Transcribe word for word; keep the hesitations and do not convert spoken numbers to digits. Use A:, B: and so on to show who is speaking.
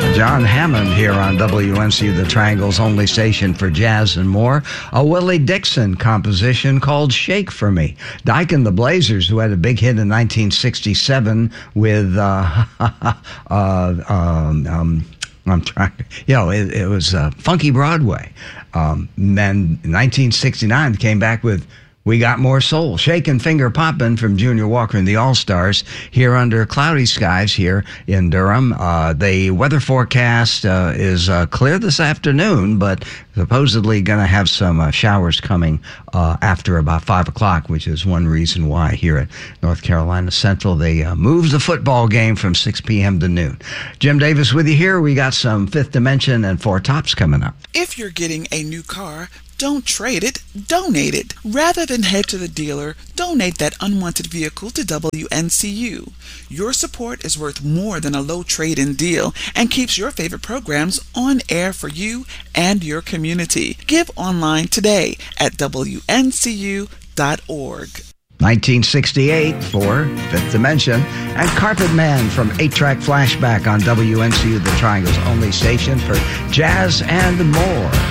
A: John Hammond here on W N C U, the Triangle's only station for jazz and more. A Willie Dixon composition called Shake For Me. Dyke and the Blazers, who had a big hit in nineteen sixty-seven with, uh, uh, um, um, I'm trying, you know, it, it was uh, Funky Broadway. Um, then in nineteen sixty-nine, came back with We Got More Soul. Shakin' Finger Poppin' from Junior Walker and the All-Stars here under cloudy skies here in Durham. Uh, the weather forecast uh, is uh, clear this afternoon, but supposedly going to have some uh, showers coming uh, after about five o'clock, which is one reason why here at North Carolina Central they uh, moved the football game from six p.m. to noon. Jim Davis with you here. We got some Fifth Dimension and Four Tops coming up.
B: If you're getting a new car, don't trade it, donate it. Rather than head to the dealer, donate that unwanted vehicle to W N C U. Your support is worth more than a low trade-in deal and keeps your favorite programs on air for you and your community. Give online today at W N C U dot org.
A: nineteen sixty-eight for Fifth Dimension and Carpet Man from eight track Flashback on W N C U, the Triangle's only station for jazz and more.